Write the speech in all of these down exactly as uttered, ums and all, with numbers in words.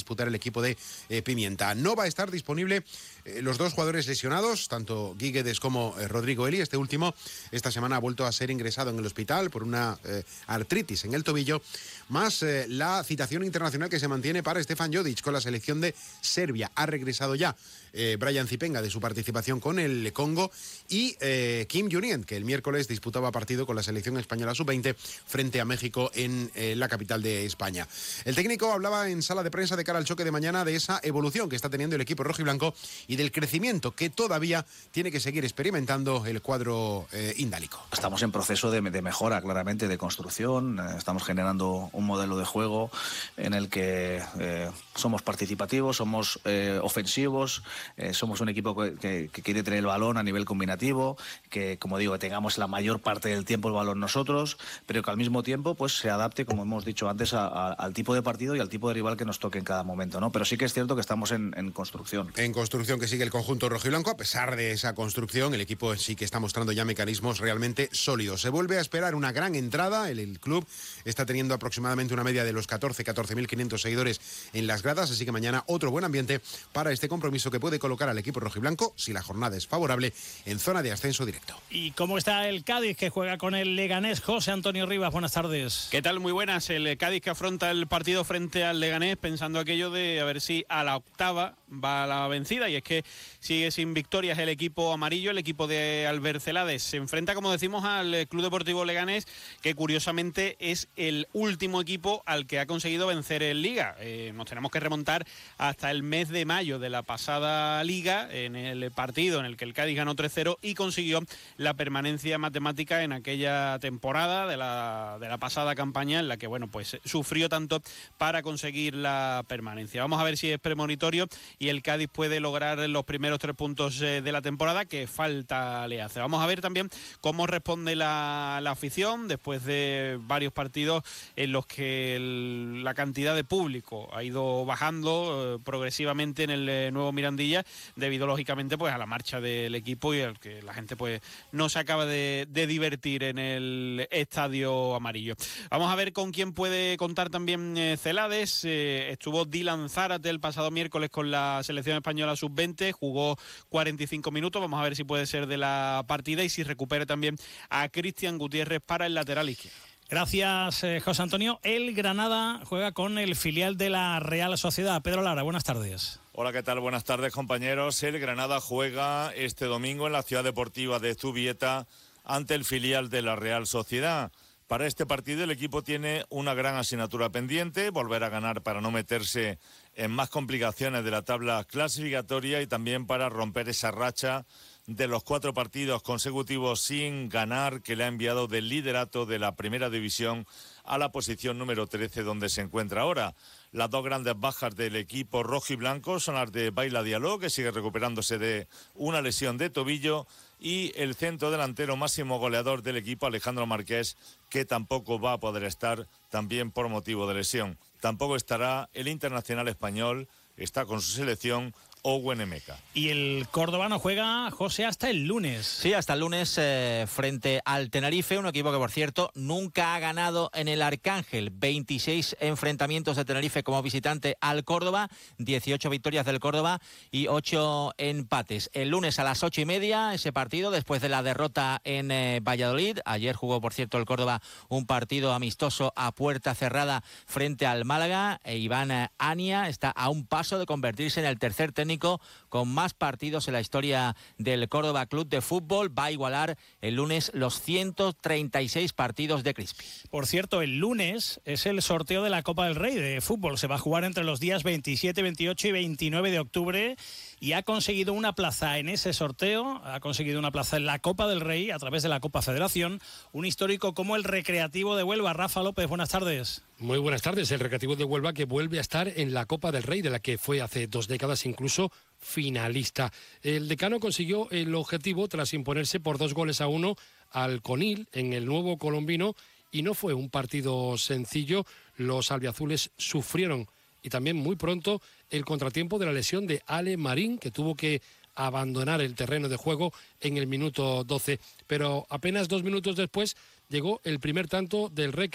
disputar el equipo de eh, Pimienta. No va a estar disponible eh, los dos jugadores lesionados, tanto Guíguedes como eh, Rodrigo Eli. Este último esta semana ha vuelto a ser ingresado en el hospital por una eh, artritis en el tobillo, más eh, la citación internacional que se mantiene para Stefan Jodic con la selección de Serbia. Ha regresado ya eh, Brian Zipenga de su participación con el Congo y eh, Kim Junien, que el miércoles disputaba partido con la selección española sub veinte frente a México en eh, la capital de España. El técnico hablaba en sala de prensa de cara al choque de mañana de esa evolución que está teniendo el equipo rojiblanco y del crecimiento que todavía tiene que seguir experimentando el cuadro eh, indálico. Estamos en proceso de, de mejora, claramente, de construcción. Eh, estamos generando un modelo de juego en el que eh, somos participativos, somos eh, ofensivos, eh, somos un equipo que, que, que quiere tener el balón a nivel combinativo, que, como digo, que tengamos la mayor parte del tiempo el balón nosotros, pero que al mismo tiempo pues se adapte, como hemos dicho antes, a, a, al tipo de partido y al tipo de rival que nos toque en cada momento, ¿no? Pero sí que es cierto que estamos en, en construcción. En construcción que sigue el conjunto rojiblanco. A pesar de esa construcción, el equipo sí que está mostrando ya mecanismos realmente sólidos. Se vuelve a esperar una gran entrada. El, el club está teniendo aproximadamente una media de los catorce, catorce mil quinientos seguidores en las gradas, así que mañana otro buen ambiente para este compromiso que puede colocar al equipo rojiblanco, si la jornada es favorable, en zona de ascenso directo. ¿Y cómo está el Cádiz, que juega con el Leganés? José Antonio Rivas, buenas tardes. ¿Qué tal? Muy buenas. El Cádiz que afronta el partido frente al Leganés pensando aquello de a ver si a la octava va a la vencida, y es que sigue sin victorias el equipo amarillo, el equipo de Albert Celades. Se enfrenta, como decimos, al Club Deportivo Leganés, que curiosamente es el último equipo al que ha conseguido vencer en Liga. Eh, nos tenemos que remontar hasta el mes de mayo de la pasada Liga, en el partido en el que el Cádiz ganó tres cero y consiguió la permanencia matemática en aquella temporada de la, de la pasada campaña, en la que, bueno, pues sufrió tanto para conseguir la permanencia. Vamos a ver si es premonitorio y el Cádiz puede lograr los primeros tres puntos de la temporada que falta le hace. Vamos a ver también cómo responde la, la afición después de varios partidos en los que el, la cantidad de público ha ido bajando eh, progresivamente en el eh, nuevo Mirandilla, debido lógicamente pues a la marcha del equipo y al que la gente pues no se acaba de, de divertir en el estadio amarillo. Vamos a ver con quién puede contar también eh, Celades. Eh, estuvo Dylan Zárate el pasado miércoles con la selección española sub veinte, jugó cuarenta y cinco minutos, vamos a ver si puede ser de la partida y si recupera también a Cristian Gutiérrez para el lateral izquierdo. Gracias, eh, José Antonio. El Granada juega con el filial de la Real Sociedad. Pedro Lara, buenas tardes. Hola, ¿qué tal? Buenas tardes, compañeros. El Granada juega este domingo en la ciudad deportiva de Zubieta ante el filial de la Real Sociedad. Para este partido el equipo tiene una gran asignatura pendiente, volver a ganar para no meterse en más complicaciones de la tabla clasificatoria y también para romper esa racha de los cuatro partidos consecutivos sin ganar que le ha enviado del liderato de la primera división a la posición número trece donde se encuentra ahora. Las dos grandes bajas del equipo rojo y blanco son las de Baila Diallo, que sigue recuperándose de una lesión de tobillo, y el centro delantero máximo goleador del equipo, Alejandro Marqués, que tampoco va a poder estar, también por motivo de lesión. Tampoco estará el internacional español, está con su selección, Owen Emeka. Y el Córdoba no juega, José, hasta el lunes. Sí, hasta el lunes eh, frente al Tenerife, un equipo que, por cierto, nunca ha ganado en el Arcángel. veintiséis enfrentamientos de Tenerife como visitante al Córdoba, dieciocho victorias del Córdoba y ocho empates. El lunes a las ocho y media, ese partido, después de la derrota en eh, Valladolid. Ayer jugó, por cierto, el Córdoba un partido amistoso a puerta cerrada frente al Málaga. E Iván eh, Ania está a un paso de convertirse en el tercer técnico con más partidos en la historia del Córdoba Club de Fútbol. Va a igualar el lunes los ciento treinta y seis partidos de Crispi. Por cierto, el lunes es el sorteo de la Copa del Rey de fútbol. Se va a jugar entre los días veintisiete, veintiocho y veintinueve de octubre y ha conseguido una plaza en ese sorteo, ha conseguido una plaza en la Copa del Rey a través de la Copa Federación, un histórico como el Recreativo de Huelva. Rafa López, buenas tardes. Muy buenas tardes. El Recreativo de Huelva, que vuelve a estar en la Copa del Rey, de la que fue hace dos décadas incluso finalista. El decano consiguió el objetivo tras imponerse por dos goles a uno al Conil en el nuevo colombino, y no fue un partido sencillo. Los albiazules sufrieron, y también muy pronto, el contratiempo de la lesión de Ale Marín, que tuvo que abandonar el terreno de juego en el minuto doce. Pero apenas dos minutos después llegó el primer tanto del Recre,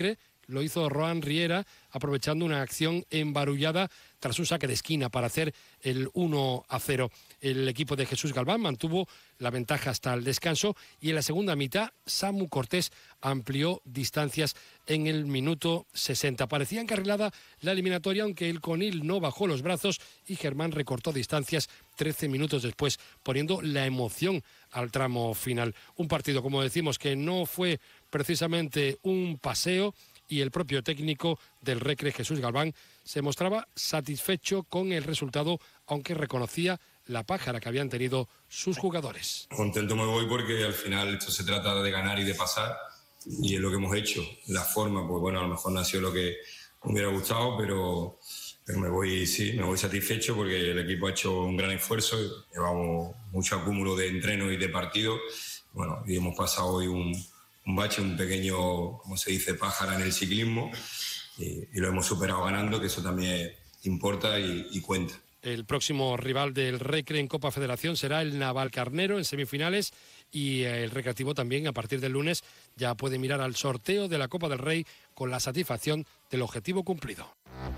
lo hizo Rohan Riera, aprovechando una acción embarullada tras un saque de esquina para hacer el uno a cero. El equipo de Jesús Galván mantuvo la ventaja hasta el descanso y en la segunda mitad Samu Cortés amplió distancias en el minuto sesenta. Parecía encarrilada la eliminatoria, aunque el Conil no bajó los brazos y Germán recortó distancias trece minutos después, poniendo la emoción al tramo final. Un partido, como decimos, que no fue precisamente un paseo, y el propio técnico del Recre, Jesús Galván, se mostraba satisfecho con el resultado, aunque reconocía la pájara que habían tenido sus jugadores. Contento me voy porque al final esto se trata de ganar y de pasar, y es lo que hemos hecho. La forma, pues bueno, a lo mejor no ha sido lo que me hubiera gustado, pero, pero me voy, sí, me voy satisfecho porque el equipo ha hecho un gran esfuerzo, llevamos mucho acúmulo de entrenos y de partidos, bueno, y hemos pasado hoy un un bache, un pequeño, como se dice, pájara en el ciclismo, y, y lo hemos superado ganando, que eso también importa y, y cuenta. El próximo rival del Recre en Copa Federación será el Navalcarnero en semifinales, y el Recreativo también a partir del lunes ya puede mirar al sorteo de la Copa del Rey con la satisfacción del objetivo cumplido.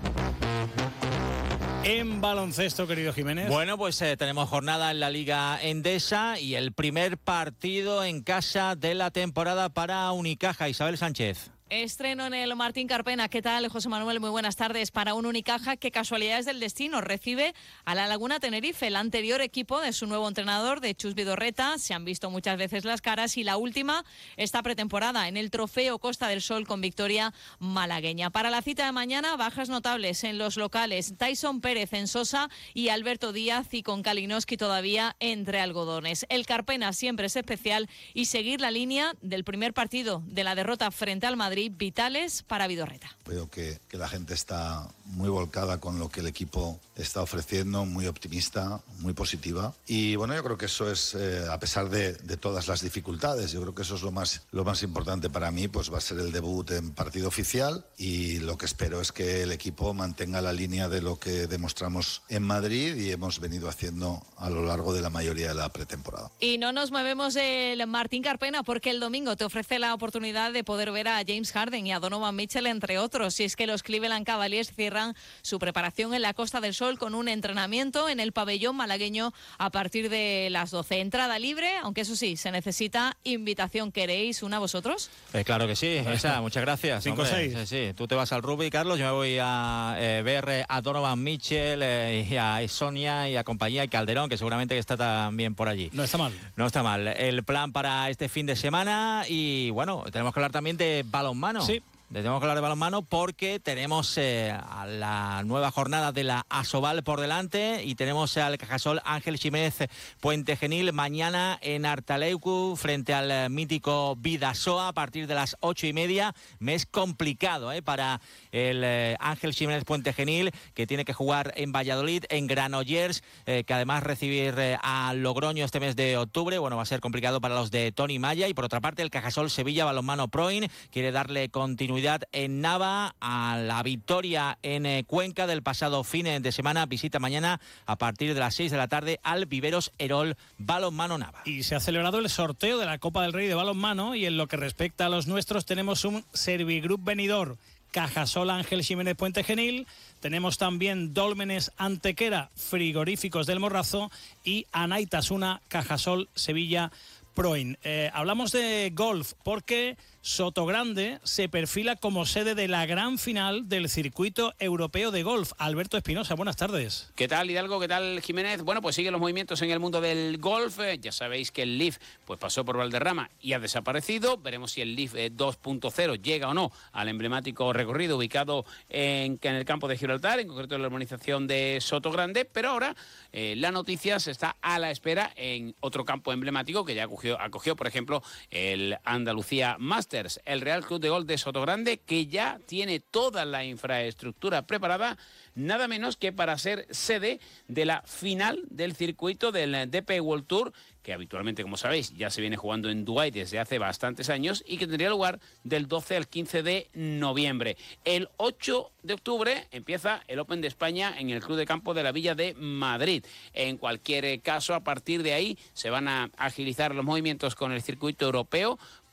En baloncesto, querido Jiménez. Bueno, pues eh, tenemos jornada en la Liga Endesa y el primer partido en casa de la temporada para Unicaja. Isabel Sánchez. Estreno en el Martín Carpena. ¿Qué tal, José Manuel? Muy buenas tardes. Para un Unicaja que, casualidades del destino, recibe a la Laguna Tenerife, el anterior equipo de su nuevo entrenador, de Chus Vidorreta. Se han visto muchas veces las caras y la última esta pretemporada en el Trofeo Costa del Sol con victoria malagueña. Para la cita de mañana, bajas notables en los locales. Tyson Pérez en Sosa y Alberto Díaz, y con Kalinowski todavía entre algodones. El Carpena siempre es especial y seguir la línea del primer partido de la derrota frente al Madrid, vitales para Vidorreta. Veo que, que la gente está muy volcada con lo que el equipo está ofreciendo, muy optimista, muy positiva. Y bueno, yo creo que eso es, eh, a pesar de, de todas las dificultades, yo creo que eso es lo más, lo más importante para mí, pues va a ser el debut en partido oficial, y lo que espero es que el equipo mantenga la línea de lo que demostramos en Madrid y hemos venido haciendo a lo largo de la mayoría de la pretemporada. Y no nos movemos del Martín Carpena, porque el domingo te ofrece la oportunidad de poder ver a James Harden y a Donovan Mitchell, entre otros. Y es que los Cleveland Cavaliers cierran su preparación en la Costa del Sol con un entrenamiento en el pabellón malagueño a partir de las doce. Entrada libre, aunque eso sí, se necesita invitación. ¿Queréis una vosotros? Eh, claro que sí, esa, muchas gracias. cinco seis. Sí, sí. Tú te vas al rugby, Carlos, yo me voy a eh, ver a Donovan Mitchell eh, y a Sonia y a compañía, y Calderón, que seguramente que está también por allí. No está mal. No está mal. El plan para este fin de semana, y bueno, tenemos que hablar también de balonmano. Sí. Tenemos que hablar de balonmano porque tenemos eh, a la nueva jornada de la Asobal por delante, y tenemos al Cajasol Ángel Jiménez Puente Genil mañana en Artaleucu frente al eh, mítico Bidasoa a partir de las ocho y media. Mes complicado eh, para el eh, Ángel Jiménez Puente Genil, que tiene que jugar en Valladolid, en Granollers, eh, que además recibir eh, a Logroño este mes de octubre, bueno, va a ser complicado para los de Tony Maya. Y por otra parte, el Cajasol Sevilla Balonmano Proin quiere darle continuidad en Nava a la victoria en eh, Cuenca del pasado fin de semana. Visita mañana a partir de las seis de la tarde al Viveros Erol Balonmano Nava. Y se ha celebrado el sorteo de la Copa del Rey de balonmano, y en lo que respecta a los nuestros tenemos un Servigroup Benidorm Cajasol Ángel Jiménez Puente Genil, tenemos también Dólmenes Antequera Frigoríficos del Morrazo y Anaitasuna Cajasol Sevilla Proin. Eh, hablamos de golf porque Sotogrande se perfila como sede de la gran final del circuito europeo de golf. Alberto Espinosa, buenas tardes. ¿Qué tal, Hidalgo? ¿Qué tal, Jiménez? Bueno, pues siguen los movimientos en el mundo del golf. Eh, ya sabéis que el Leaf pues pasó por Valderrama y ha desaparecido. Veremos si el Leaf eh, dos punto cero llega o no al emblemático recorrido ubicado en, en el campo de Gibraltar, en concreto en la urbanización de Sotogrande. Pero ahora eh, la noticia se está a la espera en otro campo emblemático que ya acogió, acogió por ejemplo, el Andalucía Masters. El Real Club de Golf de Sotogrande, que ya tiene toda la infraestructura preparada, nada menos que para ser sede de la final del circuito del D P World Tour, que habitualmente, como sabéis, ya se viene jugando en Dubái desde hace bastantes años y que tendría lugar del doce al quince de noviembre. El ocho de octubre empieza el Open de España en el Club de Campo de la Villa de Madrid. En cualquier caso, a partir de ahí se van a agilizar los movimientos con el circuito europeo,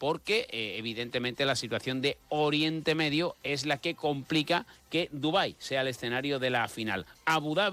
porque eh, evidentemente la situación de Oriente Medio es la que complica que Dubái sea el escenario de la final. Abu Dhabi